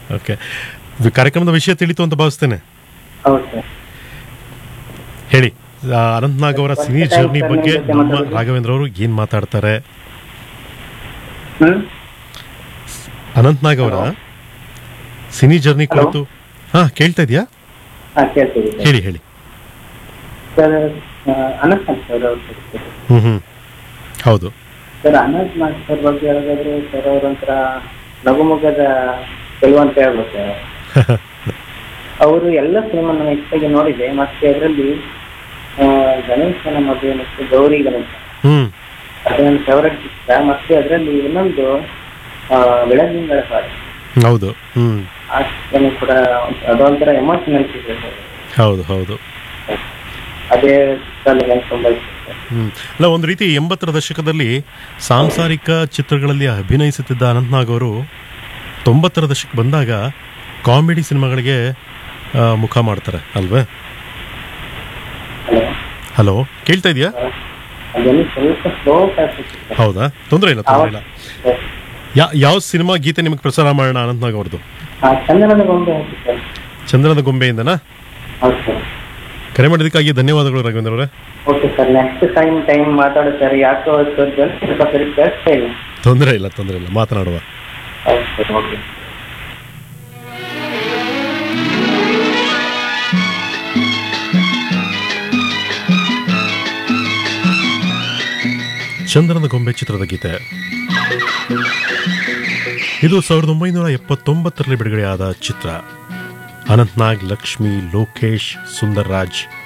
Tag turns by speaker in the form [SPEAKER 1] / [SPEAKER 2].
[SPEAKER 1] Okay, ಕಾರ್ಯಕ್ರಮದ ವಿಷಯ ತಿಳಿತು ಅಂತ ಭಾವಿಸ್ತೇನೆ.
[SPEAKER 2] ಹೌದು ಸರ್.
[SPEAKER 1] ಹೇಳಿ, ಅನಂತ್ನಾಗ್ ಅವರ ಸಿನಿ ಜರ್ನಿ ಬಗ್ಗೆ ನಮ್ಮ ರಾಘವೇಂದ್ರ ಅವರು ಏನ್ ಮಾತಾಡ್ತಾರೆ? ಅನಂತ್ನಾಗ್ ಅವರ ಸಿನಿ ಜರ್ನಿ ಕುರಿತು. ಹಾ, ಕೇಳ್ತಾ ಇದೆಯಾ?
[SPEAKER 2] ಕೇಳ್ತೀವಿ
[SPEAKER 1] ಹೇಳಿ ಹೇಳಿ.
[SPEAKER 2] ಸರ್, ಅನಂತ್ನಾಗ್ ಸರ್
[SPEAKER 1] ಹ್ಮ್, ಹೌದು
[SPEAKER 2] ಸರ್. ಅನಂತ್ನಾಗ್ ಸರ್ ಬಗ್ಗೆ ಹೇಳೋದಾದ್ರೆ ಸರ್, ಅವರೊಂಥರ ನಗುಮುಗದ ಗೆಲುವು ಅಂತ ಹೇಳ್ಬೋದು ಸರ್. ಅವರು ಎಲ್ಲ ಸಿನಿಮಾ ನಾನು ಹೆಚ್ಚಾಗಿ ನೋಡಿದೆ. ಮತ್ತೆ ಅದರಲ್ಲಿ ಗಣೇಶನ ಮದುವೆ ಮತ್ತು ಗೌರಿ ಗಣೇಶ ಅದು ನನ್ನ ಫೇವರೆಟ್ ಇಷ್ಟ. ಮತ್ತೆ ಅದರಲ್ಲಿ ಇನ್ನೊಂದು ಬೆಳದಿಂಗಳ ಪಾಡು,
[SPEAKER 1] ಹೌದು.
[SPEAKER 2] ಆ ಚಿತ್ರನೂ ಕೂಡ ಅದೊಂಥರ ಎಮೋಷನಲ್ ಇದೆ ಸರ್.
[SPEAKER 1] ಹೌದು ಹೌದು.
[SPEAKER 2] ಅದೇ ನನಗೆ ತುಂಬಾ ಇಷ್ಟ ಸರ್.
[SPEAKER 1] ಅಲ್ಲ, ಒಂದು ರೀತಿ 80ರ ದಶಕದಲ್ಲಿ ಸಾಂಸಾರಿಕ ಚಿತ್ರಗಳಲ್ಲಿ ಅಭಿನಯಿಸುತ್ತಿದ್ದ ಅನಂತ್ನಾಗ್ ಅವರು 90ರ ದಶಕ ಬಂದಾಗ ಕಾಮಿಡಿ ಸಿನಿಮಾಗಳಿಗೆ ಮುಖ ಮಾಡ್ತಾರೆ ಅಲ್ವೇ? ಹಲೋ, ಕೇಳ್ತಾ ಇದೆಯಾ?
[SPEAKER 2] ಅದನ್ನು ಸ್ವಲ್ಪ ಸ್ಲೋ ಆಗ್ತಿತ್ತು.
[SPEAKER 1] ಹೌದಾ? ತೊಂದರೆ ಇಲ್ಲ. ಯಾವ ಸಿನಿಮಾ ಗೀತೆ ನಿಮಗೆ ಪ್ರಸಾರ ಮಾಡೋಣ ಅನಂತ್ನಾಗ್ ಅವ್ರದ್ದು?
[SPEAKER 2] ಚಂದನದ ಗೊಂಬೆ ಆಯ್ತು ಸರ್.
[SPEAKER 1] ಚಂದ್ರನ ಗೊಂಬೆಯಿಂದನಾ?
[SPEAKER 2] ಹೌದು ಸರ್.
[SPEAKER 1] ಕರೆ ಮಾಡಿದ್ದಕ್ಕಾಗಿ ಧನ್ಯವಾದಗಳು ರಾಘವೇಂದ್ರ ಅವರೇ.
[SPEAKER 2] ಓಕೆ ಸರ್, ನೆಕ್ಸ್ಟ್ ಟೈಮ್ ಮಾತಾಡೋ ಸರ್. ಯಾಕೋ ಸ್ವಲ್ಪ ಸರಿ ಕೇಳಿಸ್ತಾ ಇಲ್ಲ.
[SPEAKER 1] ತೊಂದರೆ ಇಲ್ಲ, ಮಾತನಾಡುವ.
[SPEAKER 2] ಹೌದು ಸರ್, ಓಕೆ.
[SPEAKER 1] ಚಂದ್ರನ ಗೊಂಬೆ ಚಿತ್ರದ ಗೀತೆ ಇದು 1979ರಲ್ಲಿ ಬಿಡುಗಡೆಯಾದ ಚಿತ್ರ. ಅನಂತ್ನಾಗ್, ಲಕ್ಷ್ಮಿ, ಲೋಕೇಶ್, ಸುಂದರ್ ರಾಜ್